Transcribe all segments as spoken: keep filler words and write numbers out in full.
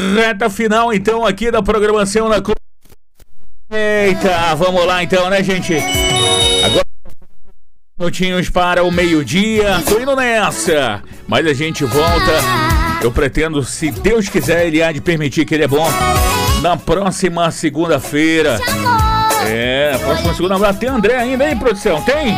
Reta final, então, aqui da programação na... Eita, vamos lá, então, né, gente? Agora, minutinhos para o meio-dia. Tô indo nessa, mas a gente volta. Eu pretendo, se Deus quiser, Ele há de permitir, que Ele é bom, na próxima segunda-feira. É, na próxima segunda-feira. Tem André ainda, hein, produção? Tem?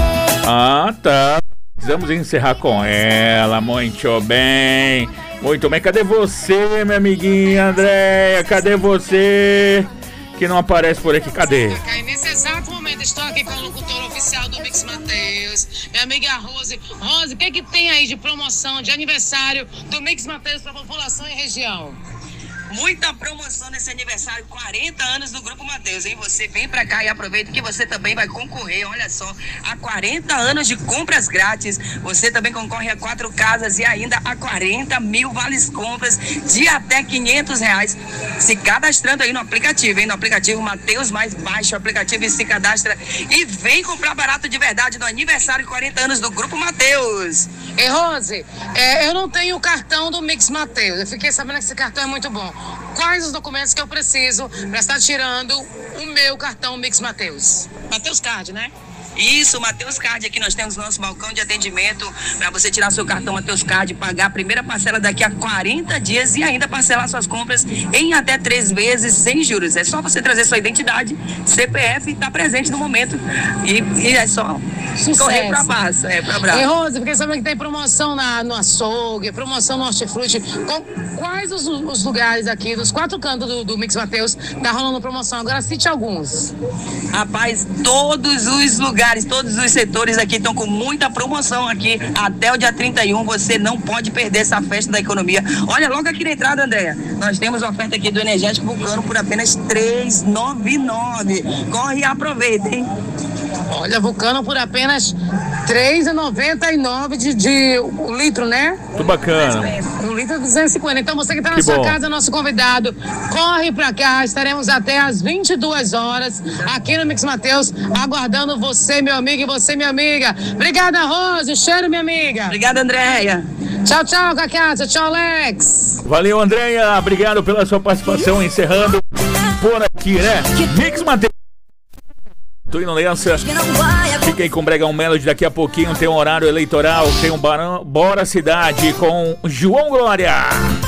Ah, tá. Precisamos encerrar com ela. Muito bem. Muito bem. Cadê você, minha amiguinha Andréia? Cadê você? Que não aparece por aqui. Cadê? Nesse exato momento estou aqui com o locutor oficial do Mix Mateus, minha amiga Rose. Rose, o que, que tem aí de promoção de aniversário do Mix Mateus para a população e região? Muita promoção nesse aniversário, quarenta anos do Grupo Mateus, hein? Você vem pra cá e aproveita que você também vai concorrer, olha só, a quarenta anos de compras grátis. Você também concorre a quatro casas e ainda a quarenta mil vales compras de até quinhentos reais. Se cadastrando aí no aplicativo, hein? No aplicativo Mateus Mais, baixa o aplicativo e se cadastra e vem comprar barato de verdade no aniversário quarenta anos do Grupo Mateus. E Rose, é, eu não tenho o cartão do Mix Mateus, eu fiquei sabendo que esse cartão é muito bom. Quais os documentos que eu preciso para estar tirando o meu cartão Mix Mateus? Mateus Card, né? Isso, Mateus Card, aqui nós temos nosso balcão de atendimento para você tirar seu cartão Mateus Card, pagar a primeira parcela daqui a quarenta dias e ainda parcelar suas compras em até três vezes sem juros. É só você trazer sua identidade, C P F e estar tá presente no momento e, e é só Sucesso. Correr para baixo, é para bravo. E Rose, porque sabe que tem promoção na, no açougue, promoção no hortifruti. Quais os, os lugares aqui, dos quatro cantos do, do Mix Mateus, tá rolando promoção? Agora cite alguns. Rapaz, todos os lugares, todos os setores aqui estão com muita promoção aqui até o dia trinta e um. Você não pode perder essa festa da economia. Olha logo aqui na entrada, Andréia, nós temos a oferta aqui do Energético Vulcano por apenas três reais e noventa e nove centavos. Corre e aproveita, hein? Olha, Vulcano por apenas três reais e noventa e nove centavos de, de um litro, né? Muito bacana. Um litro de duzentos e cinquenta. Então você que está na que sua bom. casa, nosso convidado, corre pra cá. Estaremos até às vinte e duas horas aqui no Mix Mateus, aguardando você, meu amigo, e você, minha amiga. Obrigada, Rose. Cheiro, minha amiga. Obrigada, Andréia. Tchau, tchau, Cacata. Tchau, Alex. Valeu, Andréia. Obrigado pela sua participação. Encerrando por aqui, né? Mix Mateus. Tô indo nessa. Fiquem com Bregão Melody. Daqui a pouquinho tem um horário eleitoral. Tem um barão, Bora Cidade com João Glória.